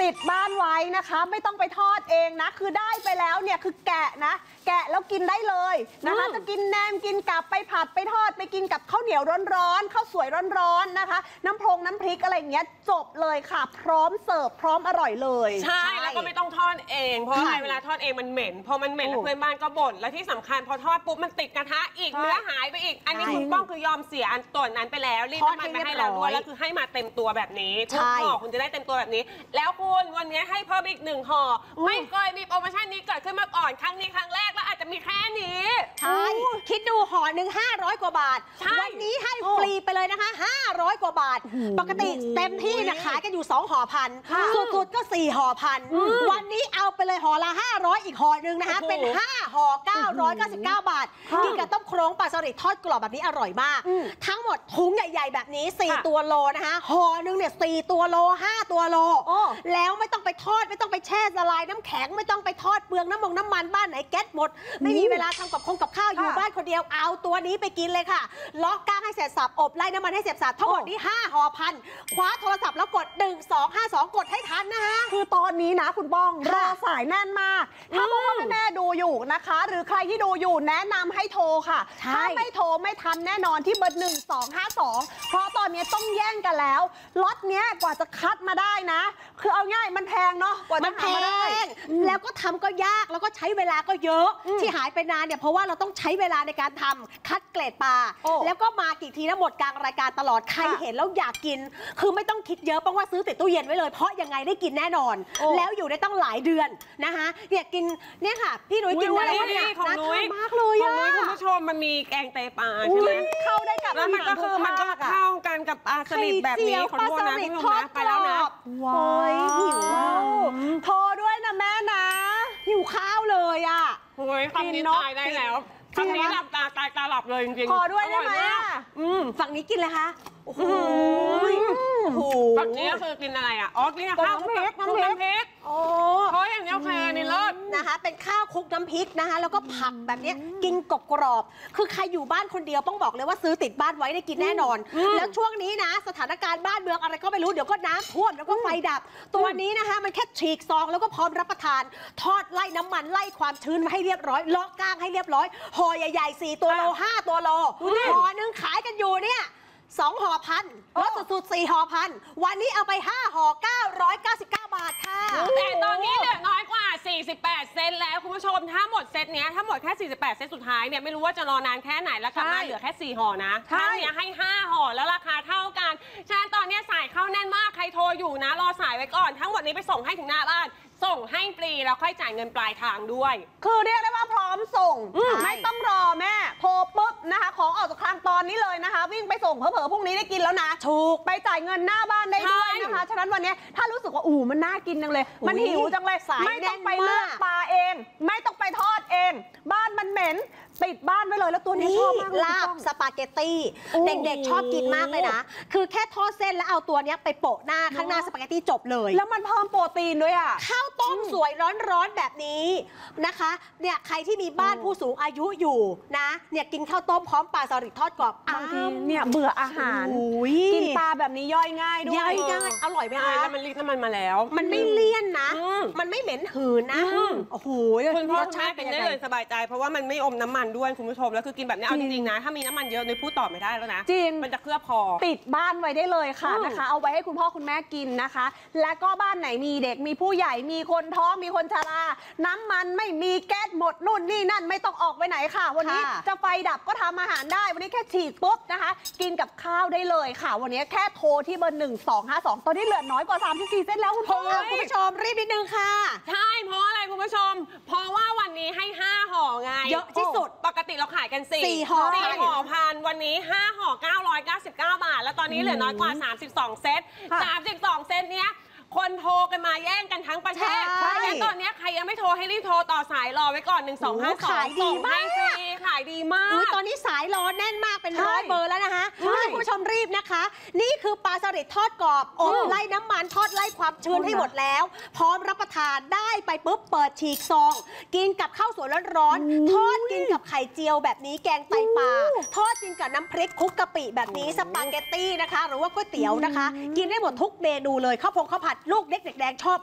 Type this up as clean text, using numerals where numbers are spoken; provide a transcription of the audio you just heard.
ติดบ้านไว้นะคะไม่ต้องไปทอดเองนะคือได้ไปแล้วเนี่ยคือแกะนะแกะแล้วกินได้เลยนะคะจะกินแหนมกินกับไปผัดไปทอดไปกินกับข้าวเหนียวร้อนๆข้าวสวยร้อนๆนะคะน้ำพริกอะไรอย่างเงี้ยจบเลยค่ะพร้อมเสิร์ฟพร้อมอร่อยเลยใช่แล้วก็ไม่ต้องทอดเองเพราะอะไรเวลาทอดเองมันเหม็นพอมันเหม็นแล้วเพื่อนบ้านก็บ่นและที่สำคัญพอทอดปุ๊บมันติดกระทะอีกเนื้อหายไปอีกอันนี้คุณป้องคือยอมเสียอันตัวนั้นไปแล้วรีดน้ำมันไปให้เราด้วยแล้วคือให้มาเต็มตัวแบบนี้ทุกห่อคุณจะได้เต็มตัวแบบนี้แล้วคุณวันนี้ให้เพิ่มอีก1ห่อไม่เคยมีโปรโมชั่นนี้เกิดขึ้นมาก่อนครั้งนี้ครั้งแรกแล้วอาจจะมีแค่นี้ใช่คิดดูห่อหนึ่ง500 กว่าบาทวันนี้ให้ฟรีไปเลยนะคะ500 กว่าบาทปกติเต็มที่นะขายกันอยู่2ห่อพันสุดๆก็4ห่อพันวันนี้เอาไปเลยห่อละ500อีกห่อหนึ่งนะคะเป็น5ห่อ999 บาทกินกับต้มโครงปลาสลิดทอดกรอบแบบนี้อร่อยมากทั้งหมดถุงใหญ่ๆแบบนี้4ตัวโลนะคะห่อหนึ่งเนี่ย4ตัวโล5ตัวโลแล้วไม่ต้องไปทอดไม่ต้องไปแช่ละลายน้ำแข็งไม่ต้องไปทอดเปลืองน้ำมันบ้านไหนแก๊สหมดไม่มีเวลาทำกับข้าวอยู่บ้านคนเดียวเอาตัวนี้ไปกินเลยค่ะล็อกก้างให้เสร็จสับอบไล่น้ำมันให้เสร็จสับทั้งหมดนี้5ห่อพันคว้าโทรศัพท์แล้วกด1252กดให้ทันนะคะคือตอนนี้นะคุณบ้องรอสายแน่นมากถ้าพ่อแม่ดูอยู่นะคะหรือใครที่ดูอยู่แนะนำให้โทรค่ะถ้าไม่โทรไม่ทันแน่นอนที่เบอร์1252เพราะตอนนี้ต้องแย่งกันแล้วล็อตเนี้ยกว่าจะคัดมาได้นะคือเอาง่ายมันแพงเนาะกว่าจะทำมาได้แล้วก็ทำก็ยากแล้วก็ใช้เวลาก็เยอะที่หายไปนานเนี่ยเพราะว่าเราต้องใช้เวลาในการทำคัดเกรดปลาแล้วก็มากี่ทีนะหมดกลางรายการตลอดใครเห็นแล้วอยากกินคือไม่ต้องคิดเยอะเพราะว่าซื้อติดตู้เย็นไว้เลยเพราะยังไงได้กินแน่นอนแล้วอยู่ได้ต้องหลายเดือนนะคะเนี่ยกินเนี่ยค่ะพี่นุ้ยกินอะไรเนี่ยของนุ้ยมากเลยของนุ้ยคุณผู้ชมมันมีแกงไตปลาใช่ไหมเข้าได้กับแล้วมันก็คือมันก็เข้ากันกับปลาสลิดแบบนี้ขอโทษนะคุณผู้ชมนะไปแล้วนะว้ายหิวโทรด้วยนะแม่นะหิวข้าวเลยอ่ะโอ้ยคำนี้ตายได้แล้วคำนี้หลับตาตาหลับเลยจริงๆขอด้วยได้ไหมฝั่งนี้กินเลยคะโอ้โหฝั่งนี้ก็คือกินอะไรอ่ะอ๋อกินข้าวคลุกน้ำพริกโอ้เพราะอย่างนี้โอเคนี่เลิศนะคะเป็นข้าวคลุกน้ำพริกนะคะแล้วก็ผักแบบนี้กินกรอบคือใครอยู่บ้านคนเดียวต้องบอกเลยว่าซื้อติดบ้านไว้ได้กินแน่นอนแล้วช่วงนี้นะสถานการณ์บ้านเมืองอะไรก็ไม่รู้เดี๋ยวก็น้ำท่วมแล้วก็ไฟดับตัวนี้นะคะมันแค่ฉีกซองแล้วก็พร้อมรับประทานทอดไล่น้ำมันไล่ความชื้นให้เรียบร้อยเลาะก้างให้เรียบร้อยห่อใหญ่ๆ4ตัวโล5ตัวโลห่อนึงขายกันอยู่เนี่ย2ห่อพันลดสุดๆ4ห่อพันวันนี้เอาไป5ห่อ999 บาทค่ะแต่ตอนนี้เหลือน้อยกว่า48 เซนแล้วคุณผู้ชมถ้าหมดเซตนี้ถ้าหมดแค่48 เซตสุดท้ายเนี่ยไม่รู้ว่าจะรอนานแค่ไหนแล้วกลับมาเหลือแค่4ห่อนะครั้งนี้ให้5ห่อแล้วราคาเท่ากันฉะนั้นตอนนี้สายเข้าแน่นมากใครโทรอยู่นะรอสายไว้ก่อนทั้งหมดนี้ไปส่งให้ถึงหน้าบ้านส่งให้ฟรีแล้วค่อยจ่ายเงินปลายทางด้วยคือเรียกได้ว่าพร้อมส่งไม่ต้องรอแม่โทรปุ๊บนะคะของออกจากคลังตอนนี้เลยนะคะวิ่งไปส่งเผลอๆพรุ่งนี้ได้กินแล้วนะถูกไปจ่ายเงินหน้าบ้านได้ด้วยนะคะฉะนั้นวันนี้ถ้ารู้สึกว่ามันน่ากินจังเลยมันหิวจังเลยไม่ต้องไปเลือกปลาเองไม่ต้องไปทอดเองบ้านมันเหม็นติดบ้านไว้เลยแล้วตัวนี้ชอบมากลาบสปาเกตตี้เด็กๆชอบกินมากเลยนะคือแค่ทอดเส้นแล้วเอาตัวนี้ไปโปะหน้าข้างหน้าสปาเกตตี้จบเลยแล้วมันเพิ่มโปรตีนด้วยอ่ะข้าวต้มสวยร้อนๆแบบนี้นะคะเนี่ยใครที่มีบ้านผู้สูงอายุอยู่นะเนี่ยกินข้าวต้มพร้อมปลาสลิดทอดกรอบเนี่ยเบื่ออาหารกินปลาแบบนี้ย่อยง่ายด้วยย่อยง่ายอร่อยไหมคะแล้วมันรีดน้ำมันมาแล้วมันไม่เลี่ยนนะมันไม่เหม็นหืนนะโอ้โหคุณพ่อคุณแม่กินได้เลยสบายใจเพราะว่ามันไม่อมน้ำมันด้วยคุณผู้ชมแล้วคือกินแบบนี้เอาจริงๆนะถ้ามีน้ำมันเยอะนุ้ยพูดต่อไม่ได้แล้วนะจริงมันจะเคลือบคอติดบ้านไว้ได้เลยค่ะนะคะเอาไว้ให้คุณพ่อคุณแม่กินนะคะและก็บ้านไหนมีเด็กมีผู้ใหญ่มีคนท้องมีคนชราน้ำมันไม่มีแก๊สหมดนู่นนี่นั่นไม่ต้องออกไปไหนค่ะวันนี้จะไฟดับก็ทำอาหารได้วันนี้แค่ฉีดปุ๊บนะคะกินกับข้าวได้เลยค่ะวันนี้แค่โทรที่เบอร์1252ตอนนี้เหลือน้อยกว่า34 เส้นแล้วคุณผู้ชมรีบนิดนึงค่ะใช่เพราะอะไรคุณผู้ชมเพราะว่าวันนี้ให้5ห่อไงเยอะที่สุดปกติเราขายกัน4ห่อพันวันนี้5ห่อ999 บาทแล้วตอนนี้เหลือน้อยกว่า32 เซต32 เซตเนี้ยคนโทรกันมาแย่งกันทั้งประเทศและตอนนี้ใครยังไม่โทรให้รีบโทรต่อสายรอไว้ก่อน1252 ขายดีมากขายดีมากตอนนี้สายรอแน่นมากเป็น100 เบอร์แล้วนะคะให้คุณผู้ชมรีบนะคะนี่คือปลาสลิดทอดกรอบอบไล่น้ำมันทอดไล่ความชื้นให้หมดแล้วพร้อมรับประทานได้ไปปุ๊บเปิดฉีกซองกินกับข้าวสวยร้อนๆทอดกินกับไข่เจียวแบบนี้แกงไตปลาทอดกินกับน้ำพริกคลุกกะปิแบบนี้สปาเกตตี้นะคะหรือว่าก๋วยเตี๋ยวนะคะกินได้หมดทุกเมนูเลยข้าวผัดลูกเล็กเด็กแดงชอบ